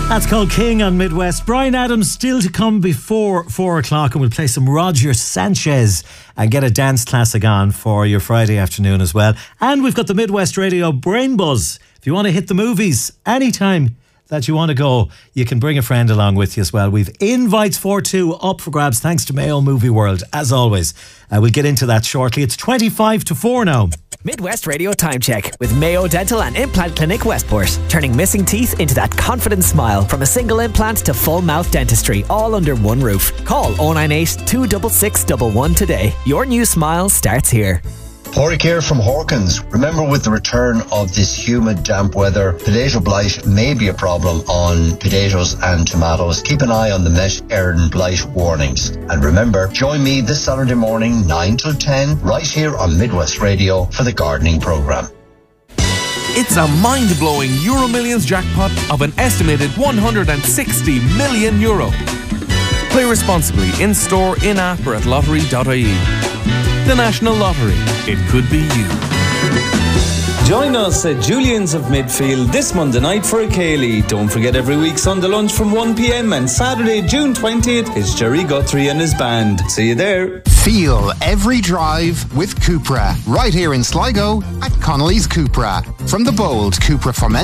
That's called King on Midwest. Brian Adams still to come before 4 o'clock, and we'll play some Roger Sanchez and get a dance classic on for your Friday afternoon as well. And we've got the Midwest Radio Brain Buzz. If you want to hit the movies anytime that you want to go, you can bring a friend along with you as well. We've invites for two up for grabs thanks to Mayo Movie World, as always. We'll get into that shortly. It's 25 to 4 now. Midwest Radio Time Check with Mayo Dental and Implant Clinic Westport. Turning missing teeth into that confident smile. From a single implant to full mouth dentistry, all under one roof. Call 098 266 111 today. Your new smile starts here. Poricare from Hawkins. Remember, with the return of this humid, damp weather, potato blight may be a problem on potatoes and tomatoes. Keep an eye on the Met Éireann blight warnings. And remember, join me this Saturday morning, 9 till 10, right here on Midwest Radio for the gardening programme. It's a mind-blowing Euro Millions jackpot of an estimated €160 million. Play responsibly in-store, in-app or at lottery.ie. The National Lottery. It could be you. Join us at Julian's of Midfield this Monday night for a Ceilidh. Don't forget, every week Sunday lunch from 1 p.m. and Saturday, June 20th, is Jerry Guthrie and his band. See you there. Feel every drive with Cupra. Right here in Sligo at Connolly's Cupra. From the bold Cupra Formentor